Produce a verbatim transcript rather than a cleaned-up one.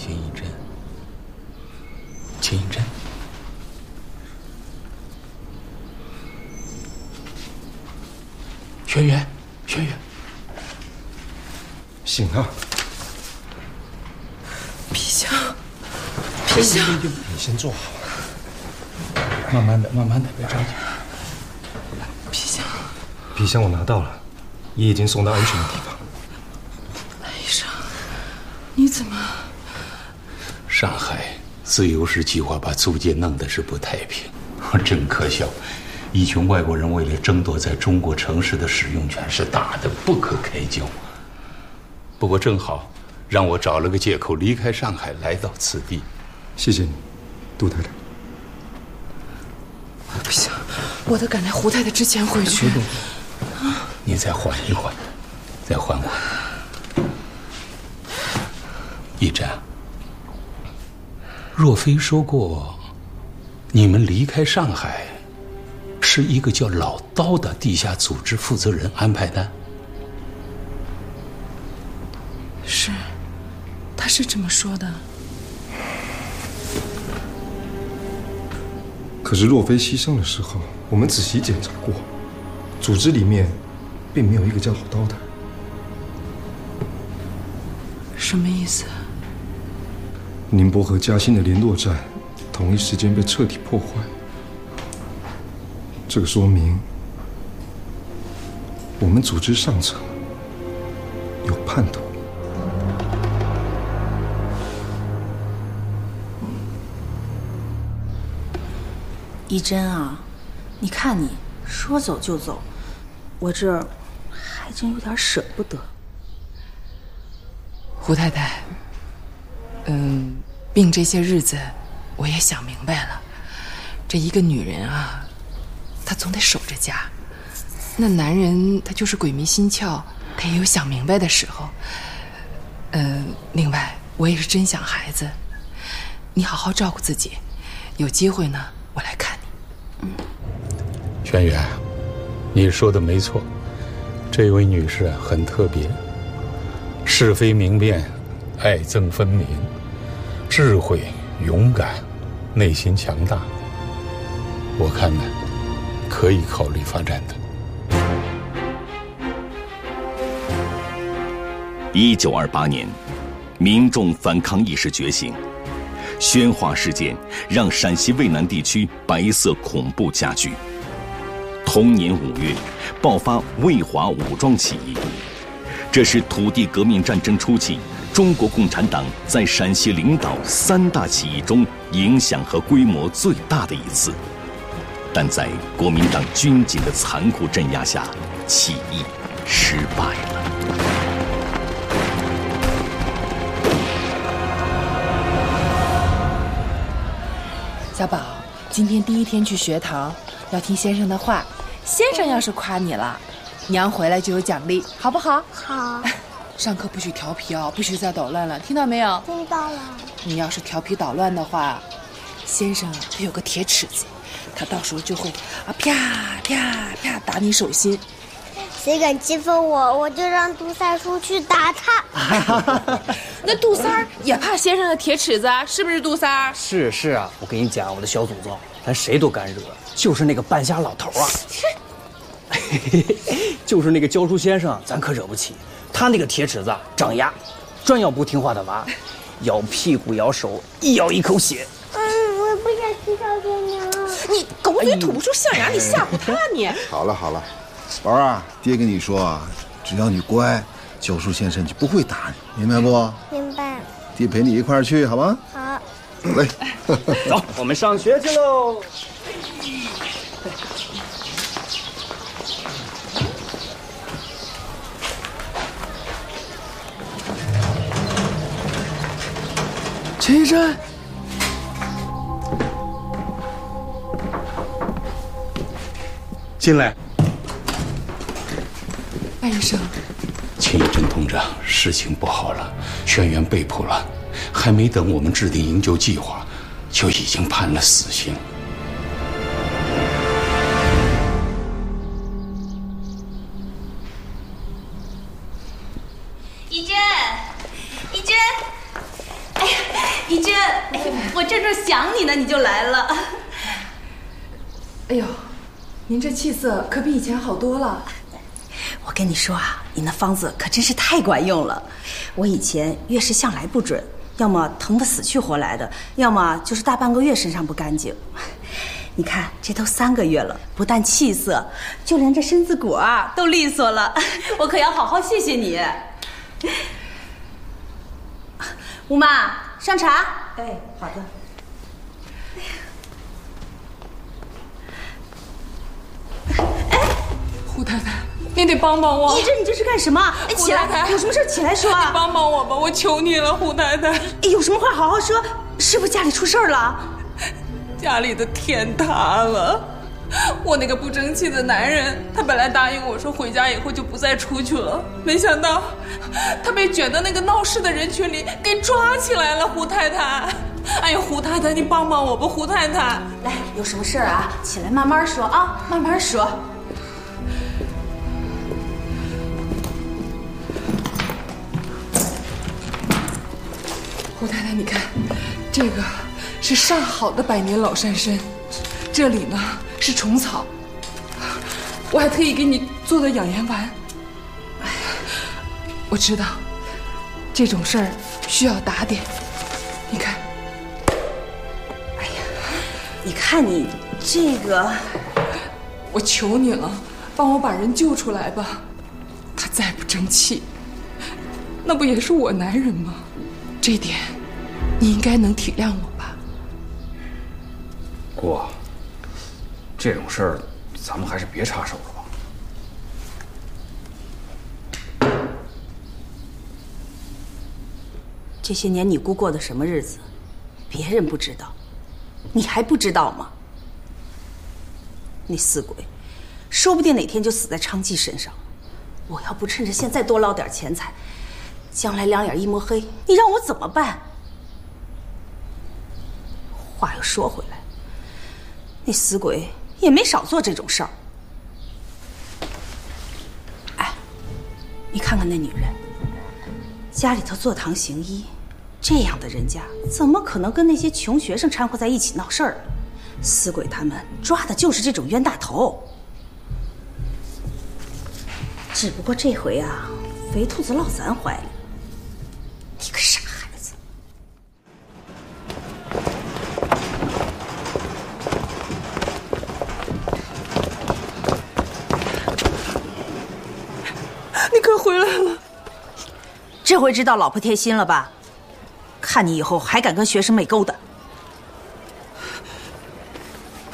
金一针，金一针。轩辕，轩辕， 醒了！ 皮箱，皮箱， 你先坐好， 慢慢的，慢慢的，别着急。 皮箱， 皮箱我拿到了，也已经送到安全的地方。 医生，你怎么？ 上海自由市计划把租界弄得是不太平，真可笑。一群外国人为了争夺在中国城市的使用权，是打得不可开交。不过正好让我找了个借口离开上海，来到此地。 谢谢你，杜太太。 不行，我得赶在胡太太之前回去。 你再缓一缓，再缓缓。一真，若非说过，你们离开上海是一个叫老刀的地下组织负责人安排的？ 是，他是这么说的。 可是若非牺牲的时候，我们仔细检查过，组织里面并没有一个叫老刀的。 什么意思？ 宁波和嘉兴的联络站同一时间被彻底破坏，这个说明我们组织上层有叛徒。 一真啊，你看你说走就走，我这儿还真有点舍不得。 胡太太，嗯，病这些日子，我也想明白了，这一个女人啊，她总得守着家。那男人他就是鬼迷心窍，他也有想明白的时候。嗯，另外我也是真想孩子，你好好照顾自己，有机会呢，我来看你。嗯， 轩辕，你说的没错，这位女士很特别，是非明辨，爱憎分明，智慧、勇敢，内心强大。我看呢，可以考虑发展的。 一九二八年，民众反抗意识觉醒，宣化事件让陕西渭南地区白色恐怖加剧。同年五月，爆发渭华武装起义，这是土地革命战争初期中国共产党在陕西领导三大起义中影响和规模最大的一次。但在国民党军警的残酷镇压下，起义失败了。 小宝，今天第一天去学堂，要听先生的话。先生要是夸你了，娘回来就有奖励，好不好？ 好。 上课不许调皮哦，不许再捣乱了，听到没有？ 听到了。 你要是调皮捣乱的话，先生他有个铁尺子，他到时候就会啊啪啪啪打你手心。 谁敢欺负我，我就让杜三叔去打他。 那杜三儿也怕先生的铁尺子啊，是不是杜三儿？ 是是啊，我跟你讲，我的小祖宗，咱谁都敢惹，就是那个半瞎老头啊，就是那个教书先生，咱可惹不起。他那个铁尺子长牙，专咬不听话的娃，咬屁股咬手，一咬一口血。 嗯，我不想去小学娘。 你狗嘴吐不出象牙，你吓唬他你。 好了好了。宝儿啊，爹跟你说啊，只要你乖，教书先生就不会打你，明白不？ 明白。 爹陪你一块儿去，好吗？ 好。 来， 走，我们上学去喽。 陈医生， 进来。 艾医生， 秦义珍同志，事情不好了，轩辕被捕了，还没等我们制定营救计划，就已经判了死刑。 一娟，一娟，哎呀， 一真，哎，我这正想你呢，你就来了。 哎呦，您这气色可比以前好多了。 我跟你说啊，你那方子可真是太管用了。我以前月事向来不准，要么疼得死去活来的，要么就是大半个月身上不干净。你看，这都三个月了，不但气色，就连这身子骨啊都利索了。我可要好好谢谢你。吴妈，上茶。哎，好的。哎， 胡太太，您得帮帮我。 一真，你这是干什么？哎，起来，有什么事起来说啊！ 你帮帮我吧，我求你了，胡太太。 哎，有什么话好好说。是不是家里出事儿了？ 家里的天塌了。我那个不争气的男人，他本来答应我说回家以后就不再出去了，没想到他被卷到那个闹事的人群里给抓起来了。胡太太，哎呀，胡太太，你帮帮我吧，胡太太。 来，有什么事儿啊？起来慢慢说啊，慢慢说。 胡太太，你看，这个是上好的百年老山参，这里呢是虫草，我还特意给你做的养颜丸。哎呀，我知道这种事儿需要打点，你看。 哎呀，你看你这个， 我求你了，帮我把人救出来吧。他再不争气，那不也是我男人吗？这点你应该能体谅我吧。 姑，这种事儿咱们还是别插手了吧。 这些年你姑过的什么日子，别人不知道，你还不知道吗？那死鬼，说不定哪天就死在昌记身上。我要不趁着现在多捞点钱财，将来两眼一抹黑，你让我怎么办？话又说回来，那死鬼也没少做这种事儿。哎，你看看那女人，家里头坐堂行医，这样的人家怎么可能跟那些穷学生掺和在一起闹事儿？死鬼他们抓的就是这种冤大头。只不过这回啊，肥兔子落咱怀里。你个傻孩子！ 你可回来了。 这回知道老婆贴心了吧？看你以后还敢跟学生妹勾搭。